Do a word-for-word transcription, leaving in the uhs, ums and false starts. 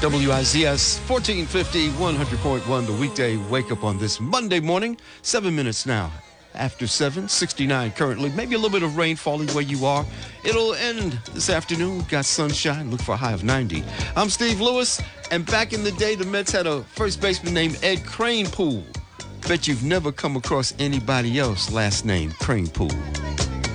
W I Z S fourteen fifty, one hundred point one, the weekday wake up on this Monday morning. Seven minutes now after seven, sixty-nine currently. Maybe a little bit of rain falling where you are. It'll end this afternoon. Got sunshine. Look for a high of ninety. I'm Steve Lewis, and back in the day, the Mets had a first baseman named Ed Kranepool. Bet you've never come across anybody else last name Kranepool.